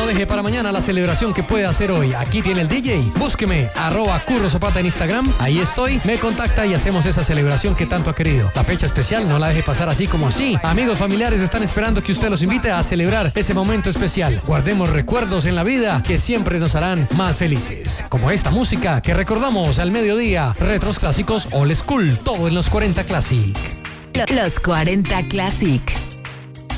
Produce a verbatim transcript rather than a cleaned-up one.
deje para mañana la celebración que puede hacer hoy. Aquí tiene el D J. Búsqueme, arroba Curro Zapata en Instagram. Ahí estoy. Me contacta y hacemos esa celebración que tanto ha querido. La fecha especial no la deje pasar así como así. Amigos, familiares están esperando que usted los invite a celebrar ese momento especial. Guardemos recuerdos en la vida que siempre nos harán más felices. Como esta música que recordamos al mediodía. Retros clásicos, old school. Todo en los cuarenta Classic. Los cuarenta Classic.